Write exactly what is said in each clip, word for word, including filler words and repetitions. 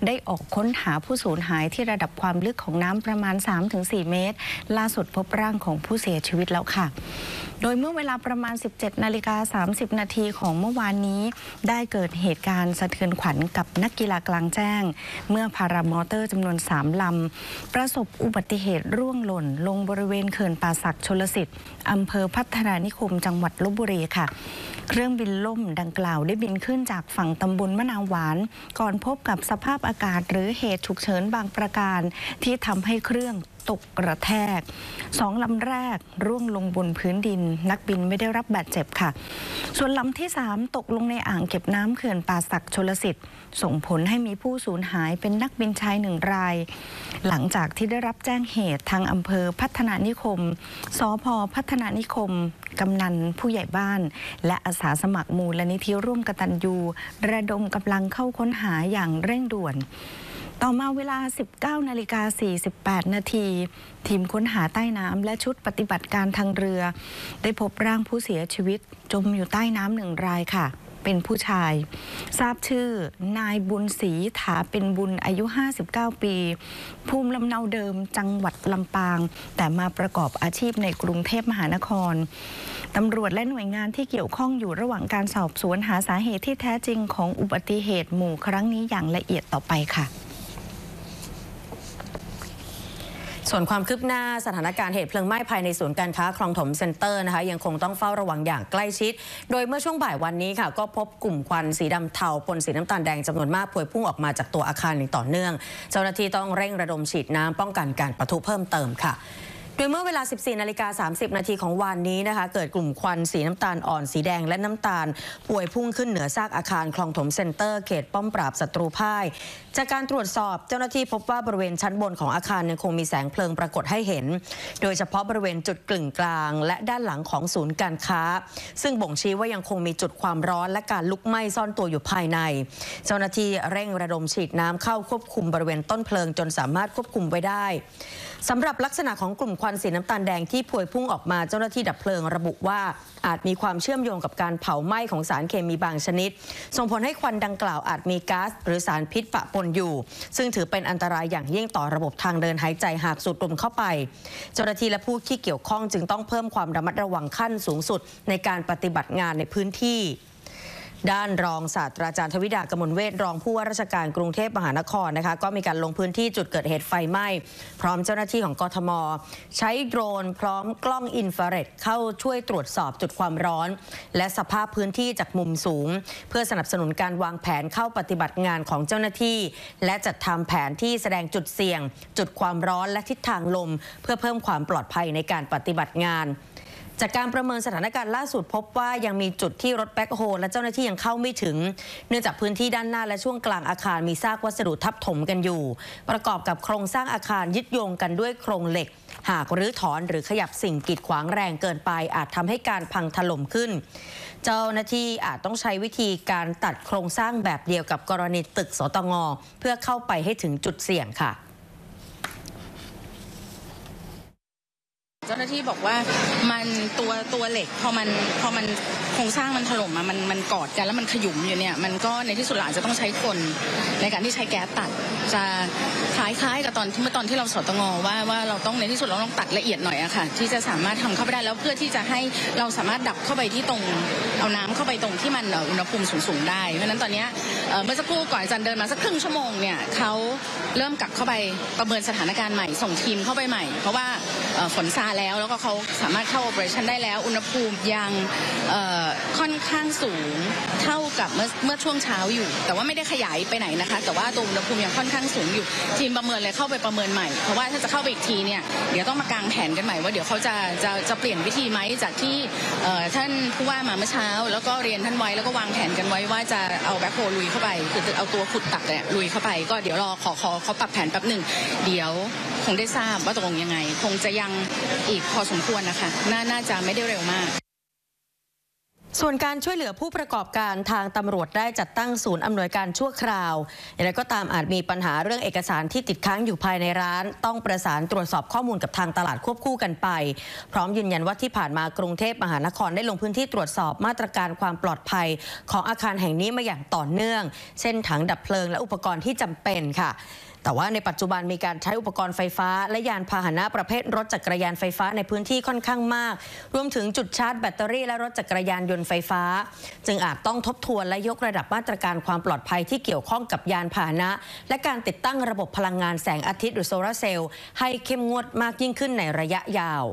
ได้ออกค้นหาผู้สูญหายที่ระดับความลึกของน้ำประมาณ สามถึงสี่ เมตรล่าสุดพบร่างของผู้เสียชีวิตแล้วค่ะโดยเมื่อเวลาประมาณ สิบเจ็ดนาฬิกาสามสิบ นาทีของเมื่อวานนี้ได้เกิดเหตุการณ์สะเทือนขวัญกับนักกีฬากลางแจ้งเมื่อพารามอเตอร์จำนวนสามลำประสบอุบัติเหตุร่วงหล่นลงบริเวณเขื่อนป่าสักชลสิทธิ์อำเภอพัฒนานิคมจังหวัดลพบุรีค่ะเครื่องบินล่มดังกล่าวได้บินขึ้นจากฝั่งตำบลมะนาวหวานก่อนพบกับสภาพอากาศหรือเหตุฉุกเฉินบางประการที่ทำให้เครื่องตกกระแทกสองลำแรกร่วงลงบนพื้นดินนักบินไม่ได้รับบาดเจ็บค่ะส่วนลำที่สามตกลงในอ่างเก็บน้ำเขื่อนป่าสักชลสิทธิ์ส่งผลให้มีผู้สูญหายเป็นนักบินชายหนึ่งรายหลังจากที่ได้รับแจ้งเหตุทางอำเภอพัฒนานิคมสภ.พัฒนานิคมกำนันผู้ใหญ่บ้านและอาสาสมัครมูลนิธิร่วมกตัญญูระดมกำลังเข้าค้นหาอย่างเร่งด่วนต่อมาเวลา สิบเก้านาฬิกาสี่สิบแปด นาทีทีมค้นหาใต้น้ำและชุดปฏิบัติการทางเรือได้พบร่างผู้เสียชีวิตจมอยู่ใต้น้ำหนึ่งรายค่ะเป็นผู้ชายทราบชื่อนายบุญศรีถาเป็นบุญอายุห้าสิบเก้าปีภูมิลำเนาเดิมจังหวัดลำปางแต่มาประกอบอาชีพในกรุงเทพมหานครตำรวจและหน่วยงานที่เกี่ยวข้องอยู่ระหว่างการสอบสวนหาสาเหตุที่แท้จริงของอุบัติเหตุหมู่ครั้งนี้อย่างละเอียดต่อไปค่ะส่วนความคืบหน้าสถานการณ์เหตุเพลิงไหม้ภายในศูนย์การค้าคลองถมเซ็นเตอร์นะคะยังคงต้องเฝ้าระวังอย่างใกล้ชิดโดยเมื่อช่วงบ่ายวันนี้ค่ะก็พบกลุ่มควันสีดำเทาปนสีน้ำตาลแดงจำนวนมากพวยพุ่งออกมาจากตัวอาคารอย่างต่อเนื่องเจ้าหน้าที่ต้องเร่งระดมฉีดน้ำป้องกันการปะทุเพิ่มเติมค่ะโดยเมื่อเวลา สิบสี่นาฬิกาสามสิบ นาทีของวันนี้นะคะเกิดกลุ่มควันสีน้ำตาลอ่อนสีแดงและน้ำตาลพวยพุ่งขึ้นเหนือซากอาคารคลองถมเซ็นเตอร์เขตป้อมปราบศัตรูพ่ายจากการตรวจสอบเจ้าหน้าที่พบว่าบริเวณชั้นบนของอาคารยังคงมีแสงเพลิงปรากฏให้เห็นโดยเฉพาะบริเวณจุดกึ่งกลางและด้านหลังของศูนย์การค้าซึ่งบ่งชี้ว่ายังคงมีจุดความร้อนและการลุกไหม้ซ่อนตัวอยู่ภายในเจ้าหน้าที่เร่งระดมฉีดน้ำเข้าควบคุมบริเวณต้นเพลิงจนสามารถควบคุมไว้ได้สำหรับลักษณะของกลุ่มควันสีน้ำตาลแดงที่พวยพุ่งออกมาเจ้าหน้าที่ดับเพลิงระบุว่าอาจมีความเชื่อมโยงกับการเผาไหม้ของสารเคมีบางชนิดส่งผลให้ควันดังกล่าวอาจมีก๊าซหรือสารพิษปะปนอยู่ซึ่งถือเป็นอันตรายอย่างยิ่งต่อระบบทางเดินหายใจหากสูดดมเข้าไปเจ้าหน้าที่และผู้ที่เกี่ยวข้องจึงต้องเพิ่มความระมัดระวังขั้นสูงสุดในการปฏิบัติงานในพื้นที่ด้านรองศาสตราจารย์ทวิดากมลเวชรองผู้ว่าราชการกรุงเทพมหานครนะคะก็มีการลงพื้นที่จุดเกิดเหตุไฟไหม้พร้อมเจ้าหน้าที่ของกทม.ใช้โดรนพร้อมกล้องอินฟราเรดเข้าช่วยตรวจสอบจุดความร้อนและสภาพพื้นที่จากมุมสูงเพื่อสนับสนุนการวางแผนเข้าปฏิบัติงานของเจ้าหน้าที่และจัดทำแผนที่แสดงจุดเสี่ยงจุดความร้อนและทิศทางลมเพื่อเพิ่มความปลอดภัยในการปฏิบัติงานจากการประเมินสถานการณ์ล่าสุดพบว่ายังมีจุดที่รถแบ็คโฮและเจ้าหน้าที่ยังเข้าไม่ถึงเนื่องจากพื้นที่ด้านหน้าและช่วงกลางอาคารมีซากวัสดุทับถมกันอยู่ประกอบกับโครงสร้างอาคารยึดโยงกันด้วยโครงเหล็กหากรื้อถอนหรือขยับสิ่งกีดขวางแรงเกินไปอาจทำให้การพังถล่มขึ้นเจ้าหน้าที่อาจต้องใช้วิธีการตัดโครงสร้างแบบเดียวกับกรณีตึกสตง.เพื่อเข้าไปให้ถึงจุดเสี่ยงค่ะเจ้าหน้าที่บอกว่ามันตัวตัวเหล็กพอมันพอมันโครงสร้างมันถล่มมามันมันกอดกันแล้วมันขยุมอยู่เนี่ยมันก็ในที่สุดอาจจะต้องใช้คนในการที่ใช้แก๊สตัดจะคล้ายๆกับตอนเมื่อตอนที่เราสตง.ว่าว่าเราต้องในที่สุดเราต้องตัดละเอียดหน่อยอะค่ะที่จะสามารถทำเข้าไปได้แล้วเพื่อที่จะให้เราสามารถดับเข้าไปที่ตรงเอาน้ำเข้าไปตรงที่มันอุณหภูมิสูงๆได้เพราะนั้นตอนนี้เมื่อสักครู่ก่อนอาจารย์เดินมาสักครึ่งชั่วโมงเนี่ยเขาเริ่มกลับเข้าไปประเมินสถานการณ์ใหม่ส่งทีมเข้าไปใหม่เพราะว่าฝนซาแล้วแล้วก็เขาสามารถเข้าโอเปอเรชั่นได้แล้วอุณหภูมิยังค่อนข้างสูงเท่ากับเมื่อเมื่อช่วงเช้าอยู่แต่ว่าไม่ได้ขยายไปไหนนะคะแต่ว่าตัวอุณหภูมิยังค่อนข้างสูงอยู่ทีมประเมินเลยเข้าไปประเมินใหม่เพราะว่าถ้าจะเข้าไปอีกทีเนี่ยเดี๋ยวต้องมากางแผนกันใหม่ว่าเดี๋ยวเขาจะจะจะเปลี่ยนวิธีไหมจากที่ท่านผู้ว่ามาเมื่อเช้าแล้วก็เรียนท่านไว้แล้วก็วางแผนกันไว้ว่าจะเอาแบ็คโฮลุยเข้าไปคือเอาตัวขุดตักเนี่ยลุยเข้าไปก็เดี๋ยวรอขอขอเขาปรับแผนแป๊บหนึ่งเดี๋ยวคงได้ทราบว่าตกลงยังไงคงจะยังอีกพอสมควรนะคะน่าน่าจะไม่ได้เร็วมากส่วนการช่วยเหลือผู้ประกอบการทางตำรวจได้จัดตั้งศูนย์อำนวยการชั่วคราวอย่างไรก็ตามอาจมีปัญหาเรื่องเอกสารที่ติดค้างอยู่ภายในร้านต้องประสานตรวจสอบข้อมูลกับทางตลาดควบคู่กันไปพร้อมยืนยันว่าที่ผ่านมากรุงเทพมหานครได้ลงพื้นที่ตรวจสอบมาตรการความปลอดภัยของอาคารแห่งนี้มาอย่างต่อเนื่องเช่นถังดับเพลิงและอุปกรณ์ที่จำเป็นค่ะแต่ว่าในปัจจุบันมีการใช้อุปกรณ์ไฟฟ้าและยานพาหนะประเภทรถจักรยานไฟฟ้าในพื้นที่ค่อนข้างมากรวมถึงจุดชาร์จแบตเตอรี่และรถจักรยานยนต์ไฟฟ้าจึงอาจต้องทบทวนและยกระดับมาตรการความปลอดภัยที่เกี่ยวข้องกับยานพาหนะและการติดตั้งระบบพลังงานแสงอาทิตย์หรือโซลาร์เซลล์ให้เข้มงวดมากยิ่งขึ้นในระยะยาว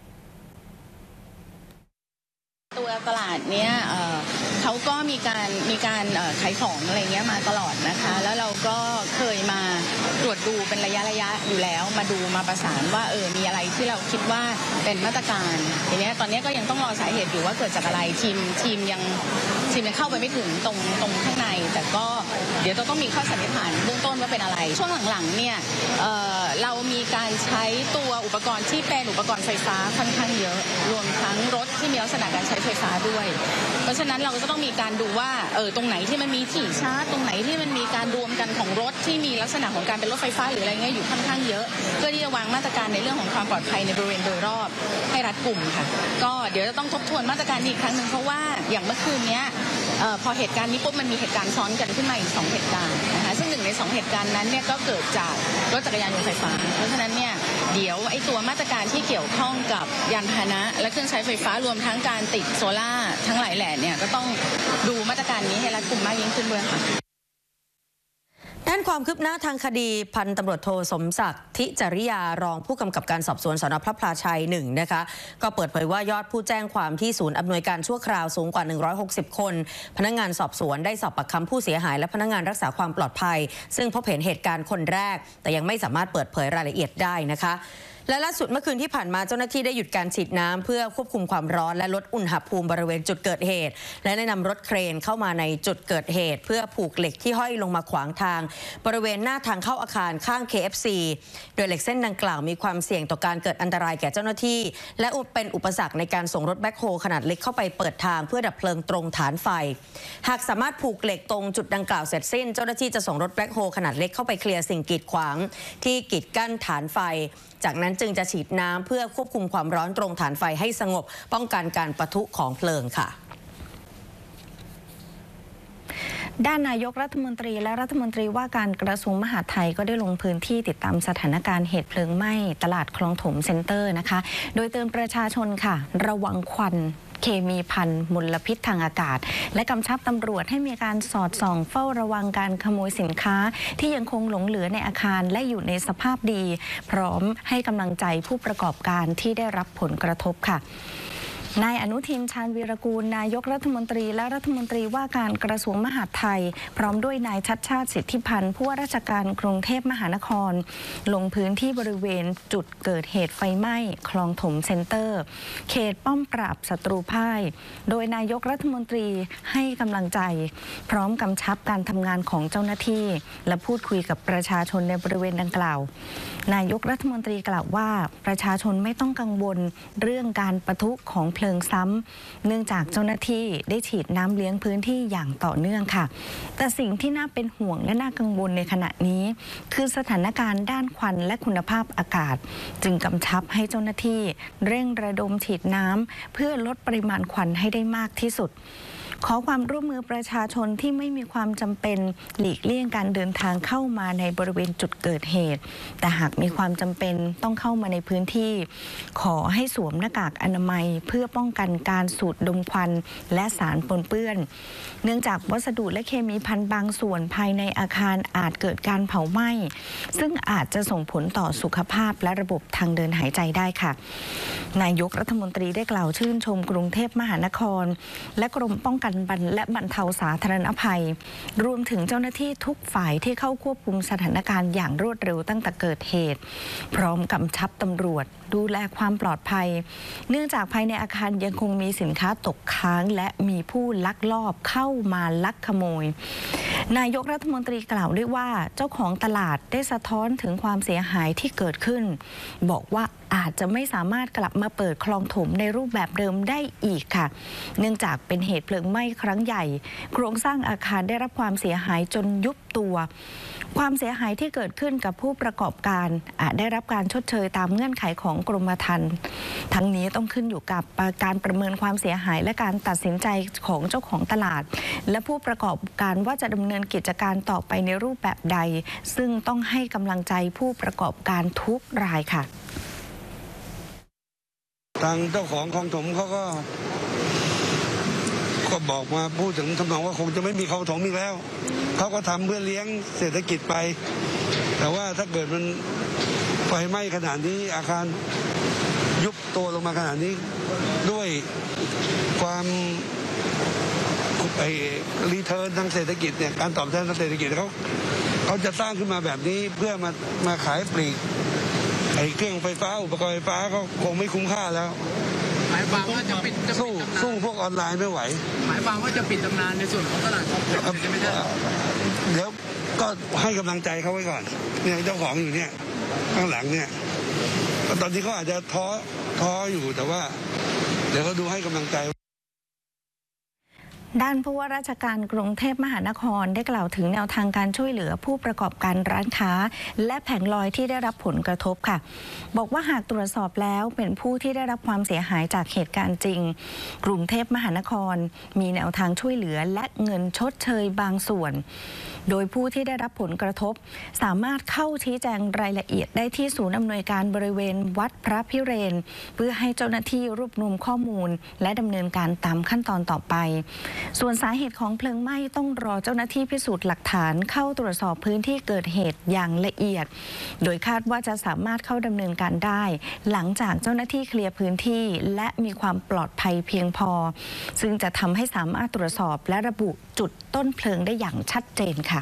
ตัวตลาดเนี้ยเอ่อเขาก็มีการมีการเอ่อขายของอะไรเงี้ยมาตลอดนะคะแล้วเราก็เคยมาตรวจดูเป็นระยะระยะอยู่แล้วมาดูมาประสานว่าเออมีอะไรที่เราคิดว่าเป็นมาตรการทีเนี้ยตอนนี้ก็ยังต้องรอสาเหตุอยู่ว่าเกิดจากอะไรทีมทีมยังทีมยังเข้าไปไม่ถึงตรงตรงข้างในแต่ก็เดี๋ยวต้องมีข้อสันนิษฐานเบื้องต้นว่าเป็นอะไรช่วงหลังๆเนี่ยเอ่อเรามีการใช้ตัวอุปกรณ์ที่เป็นอุปกรณ์ไฟฟ้าค่อนข้างเยอะรวมทั้งรถที่มีลักษณะการใช้ไฟฟ้าด้วยเพราะฉะนั้นเราก็จะต้องมีการดูว่าเออตรงไหนที่มันมีที่ชาร์จตรงไหนที่มันมีการรวมกันของรถที่มีลักษณะของการเป็นรถไฟฟ้าหรืออะไรเงี้ยอยู่ค่อนข้างเยอะเพื่อที่จะวางมาตรการในเรื่องของความปลอดภัยในบริเวณโดยรอบให้รัดกุมค่ะก็เดี๋ยวจะต้องทบทวนมาตรการอีกครั้งหนึ่งเพราะว่าอย่างเมื่อคืนนี้เอ่อพอเหตุการณ์นี้ปุ๊บมันมีเหตุการณ์ซ้อนกันขึ้นมาอีกสองเหตุการณ์นะคะซึ่งหนึ่งในสองเหตุการณ์นั้นเนี่ยก็เกิดจากรถจักรยานยนต์ไฟฟ้าเพราะฉะนั้นเนี่ยเดี๋ยวไอ้ตัวมาตรการที่เกี่ยวข้องกับยานพาหนะและเครื่องใช้ไฟฟ้ารวมทั้งการติดโซล่าทั้งหลายแหล่เนี่ยก็ต้องดูมาตรการนี้ให้รัดกุมมากยิ่งขึ้นด้วยค่ะด้านความคืบหน้าทางคดีพันตำรวจโทสมศักดิ์ทิจริยารองผู้กำกับการสอบสวนสน.พระพลาชัยหนึ่งนะคะก็เปิดเผยว่ายอดผู้แจ้งความที่ศูนย์อำนวยการชั่วคราวสูงกว่าหนึ่งร้อยหกสิบคนพนักงานสอบสวนได้สอบปากคำผู้เสียหายและพนักงานรักษาความปลอดภัยซึ่งพบเห็นเหตุการณ์คนแรกแต่ยังไม่สามารถเปิดเผยรายละเอียดได้นะคะและล่าสุดเมื่อคืนที่ผ่านมาเจ้าหน้าที่ได้หยุดการฉีดน้ำเพื่อควบคุมความร้อนและลดอุณหภูมิบริเวณจุดเกิดเหตุและได้นำรถเครนเข้ามาในจุดเกิดเหตุเพื่อผูกเหล็กที่ห้อยลงมาขวางทางบริเวณหน้าทางเข้าอาคารข้าง เค เอฟ ซี โดยเหล็กเส้นดังกล่าวมีความเสี่ยงต่อการเกิดอันตรายแก่เจ้าหน้าที่และเป็นอุปสรรคในการส่งรถแบ็คโฮขนาดเล็กเข้าไปเปิดทางเพื่อดับเพลิงตรงฐานไฟหากสามารถผูกเหล็กตรงจุดดังกล่าวเสร็จสิ้นเจ้าหน้าที่จะส่งรถแบ็คโฮขนาดเล็กเข้าไปเคลียร์สิ่งกีดขวางที่กีดกั้นฐานไฟจากนั้นจึงจะฉีดน้ำเพื่อควบคุมความร้อนตรงฐานไฟให้สงบป้องกันการปะทุของเพลิงค่ะด้านนายกรัฐมนตรีและรัฐมนตรีว่าการกระทรวงมหาดไทยก็ได้ลงพื้นที่ติดตามสถานการณ์เหตุเพลิงไหม้ตลาดคลองถมเซ็นเตอร์นะคะโดยเตือนประชาชนค่ะระวังควันเคมีภัณฑ์มลพิษทางอากาศและกำชับตำรวจให้มีการสอดส่องเฝ้าระวังการขโมยสินค้าที่ยังคงหลงเหลือในอาคารและอยู่ในสภาพดีพร้อมให้กำลังใจผู้ประกอบการที่ได้รับผลกระทบค่ะนายอนุทินชาญวีรกูลนายกรัฐมนตรีและรัฐมนตรีว่าการกระทรวงมหาดไทยพร้อมด้วยนายชัชชาติสิทธิพันธ์ผู้ว่าราชการกรุงเทพมหานครลงพื้นที่บริเวณจุดเกิดเหตุไฟไหม้คลองถมเซ็นเตอร์เขตป้อมปราบศัตรูพ่ายโดยนายกรัฐมนตรีให้กำลังใจพร้อมกำชับการทำงานของเจ้าหน้าที่และพูดคุยกับประชาชนในบริเวณดังกล่าวนายกรัฐมนตรีกล่าวว่าประชาชนไม่ต้องกังวลเรื่องการปะทุของเพลิงซ้ำเนื่องจากเจ้าหน้าที่ได้ฉีดน้ำเลี้ยงพื้นที่อย่างต่อเนื่องค่ะแต่สิ่งที่น่าเป็นห่วงและน่ากังวลในขณะนี้คือสถานการณ์ด้านควันและคุณภาพอากาศจึงกำชับให้เจ้าหน้าที่เร่งระดมฉีดน้ำเพื่อลดปริมาณควันให้ได้มากที่สุดขอความร่วมมือประชาชนที่ไม่มีความจำเป็นหลีกเลี่ยงการเดินทางเข้ามาในบริเวณจุดเกิดเหตุแต่หากมีความจำเป็นต้องเข้ามาในพื้นที่ขอให้สวมหน้ากากอนามัยเพื่อป้องกันการสูดดมควันและสารปนเปื้อนเนื่องจากวัสดุและเคมีภัณฑ์บางส่วนภายในอาคารอาจเกิดการเผาไหม้ซึ่งอาจจะส่งผลต่อสุขภาพและระบบทางเดินหายใจได้ค่ะนายกรัฐมนตรีได้กล่าวชื่นชมกรุงเทพมหานครและกรมป้องกันและบรรเทาสาธารณภัยรวมถึงเจ้าหน้าที่ทุกฝ่ายที่เข้าควบคุมสถานการณ์อย่างรวดเร็วตั้งแต่เกิดเหตุพร้อมกำชับตำรวจดูแลความปลอดภัยเนื่องจากภายในอาคารยังคงมีสินค้าตกค้างและมีผู้ลักลอบเข้ามาลักขโมยนายกรัฐมนตรีกล่าวด้วยว่าเจ้าของตลาดได้สะท้อนถึงความเสียหายที่เกิดขึ้นบอกว่าอาจจะไม่สามารถกลับมาเปิดคลองถมในรูปแบบเดิมได้อีกค่ะเนื่องจากเป็นเหตุเพลิงไหม้ครั้งใหญ่โครงสร้างอาคารได้รับความเสียหายจนยุบตัวความเสียหายที่เกิดขึ้นกับผู้ประกอบการอาจได้รับการชดเชยตามเงื่อนไขของกรมธรรม์ทั้งนี้ต้องขึ้นอยู่กับการประเมินความเสียหายและการตัดสินใจของเจ้าของตลาดและผู้ประกอบการว่าจะดำเนินกิจการต่อไปในรูปแบบใดซึ่งต้องให้กำลังใจผู้ประกอบการทุกรายค่ะทางเจ้าของคลองถมเขาก็ก็บอกมาพูดถึงทำนองว่าคงจะไม่มีคลองถมอีกแล้วเขาก็ทำเพื่อเลี้ยงเศรษฐกิจไปแต่ว่าถ้าเกิดมันไฟไหม้ขนาดนี้อาคารยุบตัวลงมาขนาดนี้ด้วยความไอ้รีเทิร์นทางเศรษฐกิจเนี่ยการตอบแทนทางเศรษฐกิจเขาเขาจะสร้างขึ้นมาแบบนี้เพื่อมามาขายปลีกไอ้เครื่องไฟฟ้าอุปกรณ์ไฟฟ้าเขาคงไม่คุ้มค่าแล้วหมายความว่าจะปิดจะปิดสู้สู้พวกออนไลน์ไม่ไหวหมายความว่าจะปิดตำนานในส่วนของตลาดคลองถมใช่ไหมท่านเดี๋ยวก็ให้กำลังใจเขาไว้ก่อนเนี่ยเจ้าของอยู่เนี่ยข้างหลังเนี่ยตอนนี้เขาอาจจะท้อท้ออยู่แต่ว่าเดี๋ยวเขาดูให้กำลังใจด้านผู้ว่าราชการกรุงเทพมหานครได้กล่าวถึงแนวทางการช่วยเหลือผู้ประกอบการร้านค้าและแผงลอยที่ได้รับผลกระทบค่ะบอกว่าหากตรวจสอบแล้วเป็นผู้ที่ได้รับความเสียหายจากเหตุการณ์จริงกรุงเทพมหานครมีแนวทางช่วยเหลือและเงินชดเชยบางส่วนโดยผู้ที่ได้รับผลกระทบสามารถเข้าชี้แจงรายละเอียดได้ที่ศูนย์อำนวยการบริเวณวัดพระพิเรนเพื่อให้เจ้าหน้าที่รวบรวมข้อมูลและดำเนินการตามขั้นตอนต่อไปส่วนสาเหตุของเพลิงไหม้ต้องรอเจ้าหน้าที่พิสูจน์หลักฐานเข้าตรวจสอบพื้นที่เกิดเหตุอย่างละเอียดโดยคาดว่าจะสามารถเข้าดำเนินการได้หลังจากเจ้าหน้าที่เคลียร์พื้นที่และมีความปลอดภัยเพียงพอซึ่งจะทำให้สามารถตรวจสอบและระบุจุดต้นเพลิงได้อย่างชัดเจนค่ะ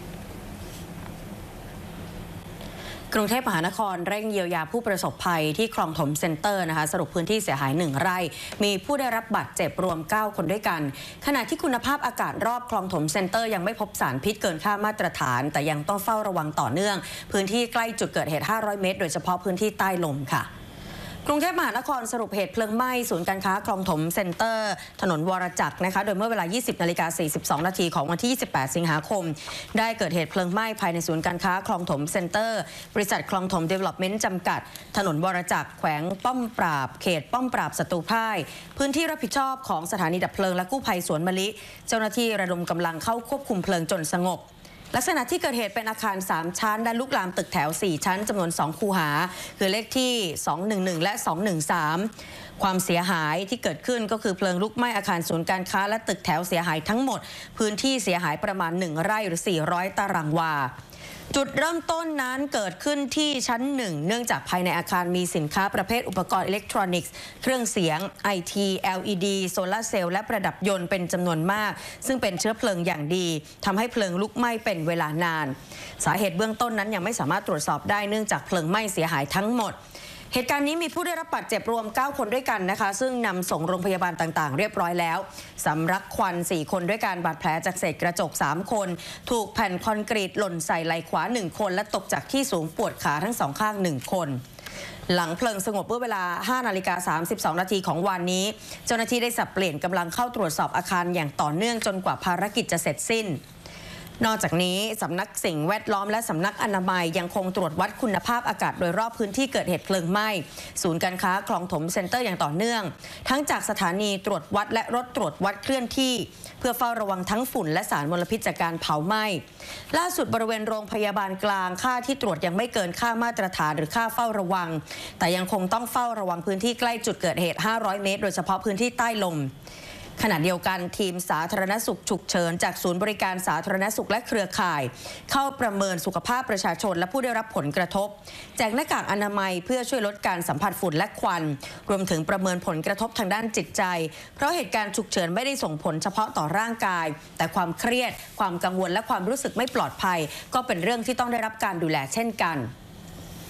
กรุงเทพมหานครเร่งเยียวยาผู้ประสบภัยที่คลองถมเซ็นเตอร์นะคะสรุปพื้นที่เสียหายหนึ่งไร่มีผู้ได้รับบาดเจ็บรวมเก้าคนด้วยกันขณะที่คุณภาพอากาศรอบคลองถมเซ็นเตอร์ยังไม่พบสารพิษเกินค่ามาตรฐานแต่ยังต้องเฝ้าระวังต่อเนื่องพื้นที่ใกล้จุดเกิดเหตุห้าร้อยเมตรโดยเฉพาะพื้นที่ใต้ลมค่ะกรุงเทพมหานครสรุปเหตุเพลิงไหม้ศูนย์การค้าคลองถมเซ็นเตอร์ถนนวรจักรนะคะโดยเมื่อเวลา ยี่สิบนาฬิกาสี่สิบสองนาทีของวันที่ ยี่สิบแปดสิงหาคมได้เกิดเหตุเพลิงไหม้ภายในศูนย์การค้าคลองถมเซ็นเตอร์บริษัทคลองถมเดเวล็อปเมนต์จำกัดถนนวรจักรแขวงป้อมปราบเขตป้อมปราบศัตรูพ่ายพื้นที่รับผิดชอบของสถานีดับเพลิงและกู้ภัยสวนมะลิเจ้าหน้าที่ระดมกำลังเข้าควบคุมเพลิงจนสงบลักษณะที่เกิดเหตุเป็นอาคารสามชั้นและลุกลามตึกแถวสี่ชั้นจำนวนสองคูหาคือเลขที่สองหนึ่งหนึ่งและสองหนึ่งสามความเสียหายที่เกิดขึ้นก็คือเพลิงลุกไหม้อาคารศูนย์การค้าและตึกแถวเสียหายทั้งหมดพื้นที่เสียหายประมาณหนึ่งไร่หรือสี่ร้อยตารางวาจุดเริ่มต้นนั้นเกิดขึ้นที่ชั้นหนึ่งเนื่องจากภายในอาคารมีสินค้าประเภทอุปกรณ์อิเล็กทรอนิกส์เครื่องเสียง ไอ ที แอล อี ดี โซลาร์เซลล์และประดับยนต์เป็นจำนวนมากซึ่งเป็นเชื้อเพลิงอย่างดีทำให้เพลิงลุกไหม้เป็นเวลานานสาเหตุเบื้องต้นนั้นยังไม่สามารถตรวจสอบได้เนื่องจากเพลิงไหม้เสียหายทั้งหมดเหตุการณ์นี้มีผู้ได้รับบาดเจ็บรวมเก้าคนด้วยกันนะคะซึ่งนำส่งโรงพยาบาลต่างๆเรียบร้อยแล้วสำลักควันสี่คนด้วยการบาดแผลจากเศษกระจกสามคนถูกแผ่นคอนกรีตหล่นใส่ไหล่ขวาหนึ่งคนและตกจากที่สูงปวดขาทั้งสองข้างหนึ่งคนหลังเพลิงสงบเมื่อเวลา ห้านาฬิกาสามสิบสองนาทีของวันนี้เจ้าหน้าที่ได้สับเปลี่ยนกำลังเข้าตรวจสอบอาคารอย่างต่อเนื่องจนกว่าภารกิจจะเสร็จสิ้นนอกจากนี้สำนักสิ่งแวดล้อมและสำนักอนามัยยังคงตรวจวัดคุณภาพอากาศโดยรอบพื้นที่เกิดเหตุเพลิงไหม้ศูนย์การค้าคลองถมเซ็นเตอร์อย่างต่อเนื่องทั้งจากสถานีตรวจวัดและรถตรวจวัดเคลื่อนที่เพื่อเฝ้าระวังทั้งฝุ่นและสารมลพิษจากการเผาไหม้ล่าสุดบริเวณโรงพยาบาลกลางค่าที่ตรวจยังไม่เกินค่ามาตรฐานหรือค่าเฝ้าระวังแต่ยังคงต้องเฝ้าระวังพื้นที่ใกล้จุดเกิดเหตุห้าร้อยเมตรโดยเฉพาะพื้นที่ใต้ลมขณะเดียวกันทีมสาธารณสุขฉุกเฉินจากศูนย์บริการสาธารณสุขและเครือข่ายเข้าประเมินสุขภาพประชาชนและผู้ได้รับผลกระทบแจกหน้ากากอนามัยเพื่อช่วยลดการสัมผัสฝุ่นและควันรวมถึงประเมินผลกระทบทางด้านจิตใจเพราะเหตุการณ์ฉุกเฉินไม่ได้ส่งผลเฉพาะต่อร่างกายแต่ความเครียดความกังวลและความรู้สึกไม่ปลอดภัยก็เป็นเรื่องที่ต้องได้รับการดูแลเช่นกัน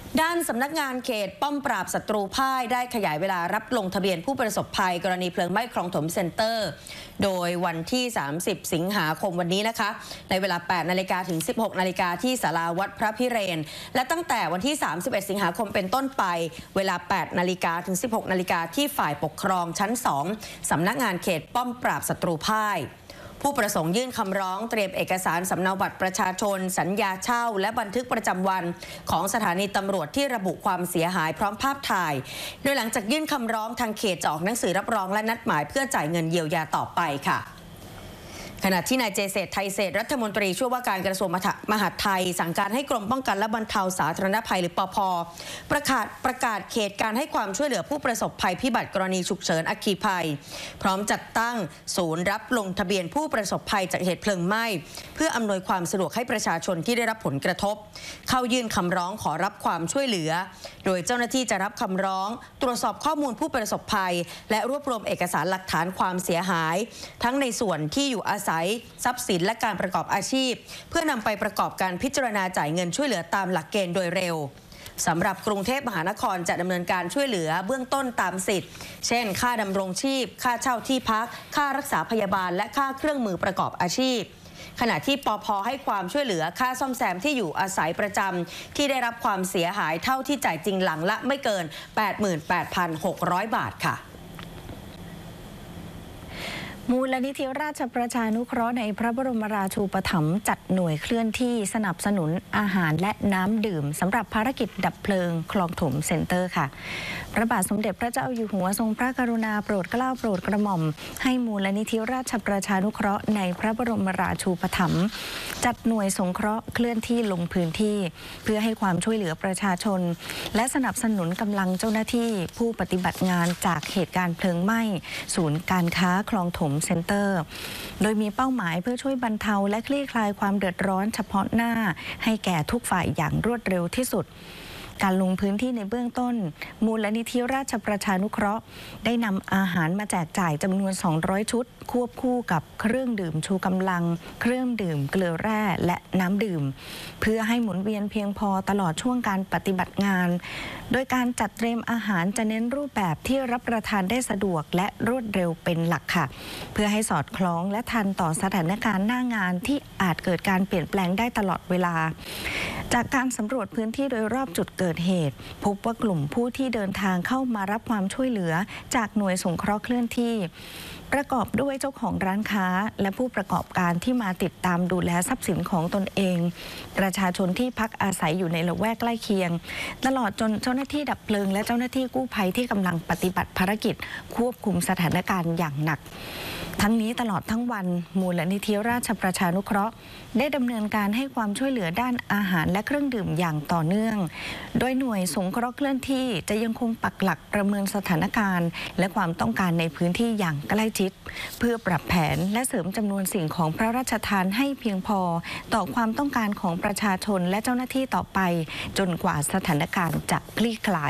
ด้านสำนักงานเขตป้อมปราบศัตรูพ่ายได้ขยายเวลารับลงทะเบียนผู้ประสบภัยกรณีเพลิงไหม้คลองถมเซ็นเตอร์โดยวันที่สามสิบสิงหาคมวันนี้นะคะในเวลาแปดนาฬิกาถึงสิบหกนาฬิกาที่ศาลาวัดพระพิเรนและตั้งแต่วันที่สามสิบเอ็ดสิงหาคมเป็นต้นไปเวลาแปดนาฬิกาถึงสิบหกนาฬิกาที่ฝ่ายปกครองชั้นสองสำนักงานเขตป้อมปราบศัตรูพ่ายผู้ประสงค์ยื่นคำร้องเตรียมเอกสารสำเนาบัตรประชาชนสัญญาเช่าและบันทึกประจำวันของสถานีตำรวจที่ระบุความเสียหายพร้อมภาพถ่ายโดยหลังจากยื่นคำร้องทางเขตจะออกหนังสือรับรองและนัดหมายเพื่อจ่ายเงินเยียวยาต่อไปค่ะขณะที่นายเจเษฐไทยเศรษฐ์รัฐมนตรีช่วยว่าการกระทรวงมหาดไทยสั่งการให้กรมป้องกันและบรรเทาสาธารณภัยหรือปภ.ประกาศประกาศเขตการให้ความช่วยเหลือผู้ประสบภัยพิบัติกรณีฉุกเฉินอัคคีภัยพร้อมจัดตั้งศูนย์รับลงทะเบียนผู้ประสบภัยจากเหตุเพลิงไหม้เพื่ออำนวยความสะดวกให้ประชาชนที่ได้รับผลกระทบเข้ายื่นคำร้องขอรับความช่วยเหลือโดยเจ้าหน้าที่จะรับคำร้องตรวจสอบข้อมูลผู้ประสบภัยและรวบรวมเอกสารหลักฐานความเสียหายทั้งในส่วนที่อยู่อาศัยทรัพย์สินและการประกอบอาชีพเพื่อนำไปประกอบการพิจารณาจ่ายเงินช่วยเหลือตามหลักเกณฑ์โดยเร็วสำหรับกรุงเทพมหานครจะดำเนินการช่วยเหลือเบื้องต้นตามสิทธิ์เช่นค่าดำรงชีพค่าเช่าที่พักค่ารักษาพยาบาลและค่าเครื่องมือประกอบอาชีพขณะที่ปภ.ให้ความช่วยเหลือค่าซ่อมแซมที่อยู่อาศัยประจำที่ได้รับความเสียหายเท่าที่จ่ายจริงหลังละไม่เกิน แปดหมื่นแปดพันหกร้อย บาทค่ะมูลนิธิราชประชานุเคราะห์ในพระบรมราชูปถัมภ์จัดหน่วยเคลื่อนที่สนับสนุนอาหารและน้ำดื่มสำหรับภารกิจดับเพลิงคลองถมเซ็นเตอร์ค่ะพระบาทสมเด็จพระเจ้าอยู่หัวทรงพระกรุณาโปรดเกล้าโปรดกระหม่อมให้มูลนิธิราชประชานุเคราะห์ในพระบรมราชูปถัมภ์จัดหน่วยสงเคราะห์เคลื่อนที่ลงพื้นที่เพื่อให้ความช่วยเหลือประชาชนและสนับสนุนกำลังเจ้าหน้าที่ผู้ปฏิบัติงานจากเหตุการณ์เพลิงไหม้ศูนย์การค้าคลองถมเซ็นเตอร์โดยมีเป้าหมายเพื่อช่วยบรรเทาและคลี่คลายความเดือดร้อนเฉพาะหน้าให้แก่ทุกฝ่ายอย่างรวดเร็วที่สุดการลงพื้นที่ในเบื้องต้นมูลนิธิราชประชานุเคราะห์ได้นำอาหารมาแจกจ่ายจำนวนสองร้อยชุดควบคู่กับเครื่องดื่มชูกำลังเครื่องดื่มเกลือแร่และน้ำดื่มเพื่อให้หมุนเวียนเพียงพอตลอดช่วงการปฏิบัติงานโดยการจัดเตรียมอาหารจะเน้นรูปแบบที่รับประทานได้สะดวกและรวดเร็วเป็นหลักค่ะเพื่อให้สอดคล้องและทันต่อสถานการณ์หน้างานที่อาจเกิดการเปลี่ยนแปลงได้ตลอดเวลาจากการสำรวจพื้นที่โดยรอบจุดเกิดเหตุพบว่ากลุ่มผู้ที่เดินทางเข้ามารับความช่วยเหลือจากหน่วยสงเคราะห์เคลื่อนที่ประกอบด้วยเจ้าของร้านค้าและผู้ประกอบการที่มาติดตามดูแลทรัพย์สินของตนเองประชาชนที่พักอาศัยอยู่ในละแวกใกล้เคียงตลอดจนเจ้าหน้าที่ดับเพลิงและเจ้าหน้าที่กู้ภัยที่กำลังปฏิบัติภารกิจควบคุมสถานการณ์อย่างหนักทั้งนี้ตลอดทั้งวันมูลนิธิราชประชานุเคราะห์ได้ดำเนินการให้ความช่วยเหลือด้านอาหารและเครื่องดื่มอย่างต่อเนื่องโดยหน่วยสงเคราะห์เคลื่อนที่จะยังคงปักหลักประเมินสถานการณ์และความต้องการในพื้นที่อย่างใกล้ชิดเพื่อปรับแผนและเสริมจำนวนสิ่งของพระราชทานให้เพียงพอต่อความต้องการของประชาชนและเจ้าหน้าที่ต่อไปจนกว่าสถานการณ์จะคลี่คลาย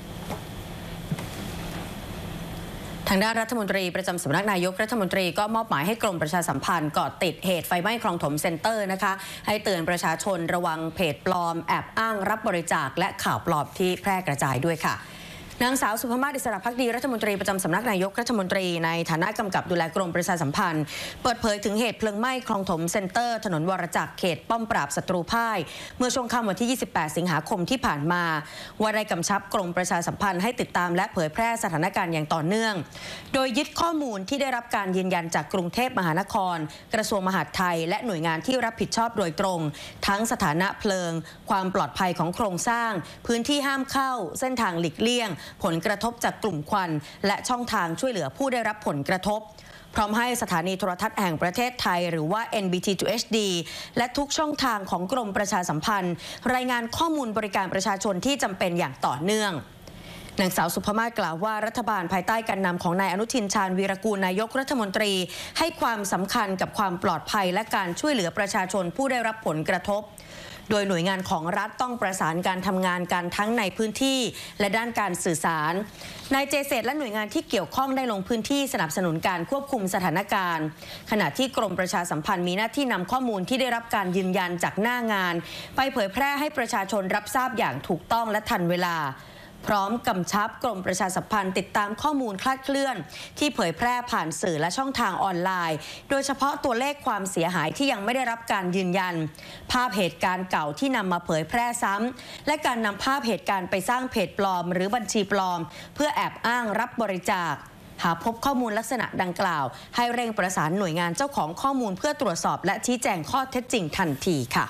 ทางด้านรัฐมนตรีประจำสำนักนายกรัฐมนตรีก็มอบหมายให้กรมประชาสัมพันธ์เกาะติดเหตุไฟไหม้คลองถมเซ็นเตอร์นะคะให้เตือนประชาชนระวังเพจปลอมแอบอ้างรับบริจาคและข่าวปลอมที่แพร่กระจายด้วยค่ะนางสาวสุภมาศ อิสระภักดีรัฐมนตรีประจำสำนักนายกรัฐมนตรีในฐานะกำกับดูแลกรมประชาสัมพันธ์เปิดเผยถึงเหตุเพลิงไหม้คลองถมเซ็นเตอร์ถนนวรจักรเขตป้อมปราบศัตรูพ่ายเมื่อช่วงค่ำวันที่ยี่สิบแปดสิงหาคมที่ผ่านมาว่าได้กำชับกรมประชาสัมพันธ์ให้ติดตามและเผยแพร่สถานการณ์อย่างต่อเนื่องโดยยึดข้อมูลที่ได้รับการยืนยันจากกรุงเทพมหานครกระทรวงมหาดไทยและหน่วยงานที่รับผิดชอบโดยตรงทั้งสถานะเพลิงความปลอดภัยของโครงสร้างพื้นที่ห้ามเข้าเส้นทางหลีกเลี่ยงผลกระทบจากกลุ่มควันและช่องทางช่วยเหลือผู้ได้รับผลกระทบพร้อมให้สถานีโทรทัศน์แห่งประเทศไทยหรือว่า เอ็น บี ที ทู เอช ดี และทุกช่องทางของกรมประชาสัมพันธ์รายงานข้อมูลบริการประชาชนที่จำเป็นอย่างต่อเนื่องนางสาวสุภมาศกล่าวว่ารัฐบาลภายใต้การนำของนายอนุทินชาญวีรกูลนายกรัฐมนตรีให้ความสำคัญกับความปลอดภัยและการช่วยเหลือประชาชนผู้ได้รับผลกระทบโดยหน่วยงานของรัฐต้องประสานการทำงานกันทั้งในพื้นที่และด้านการสื่อสารนายเจเศษและหน่วยงานที่เกี่ยวข้องได้ลงพื้นที่สนับสนุนการควบคุมสถานการณ์ขณะที่กรมประชาสัมพันธ์มีหน้าที่นำข้อมูลที่ได้รับการยืนยันจากหน้างานไปเผยแพร่ให้ประชาชนรับทราบอย่างถูกต้องและทันเวลาพร้อมกำชับกรมประชาสัมพันธ์ติดตามข้อมูลคลาดเคลื่อนที่เผยแพร่ผ่านสื่อและช่องทางออนไลน์โดยเฉพาะตัวเลขความเสียหายที่ยังไม่ได้รับการยืนยันภาพเหตุการณ์เก่าที่นำมาเผยแพร่ซ้ำและการนำภาพเหตุการณ์ไปสร้างเพจปลอมหรือบัญชีปลอมเพื่อแอบอ้างรับบริจาคหากพบข้อมูลลักษณะดังกล่าวให้เร่งประสานหน่วยงานเจ้าของข้อมูลเพื่อตรวจสอบและชี้แจงข้อเท็จจริงทันทีค่ะ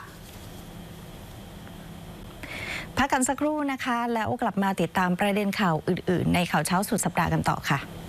พักกันสักครู่นะคะแล้วกลับมาติดตามประเด็นข่าวอื่นๆในข่าวเช้าสุดสัปดาห์กันต่อค่ะ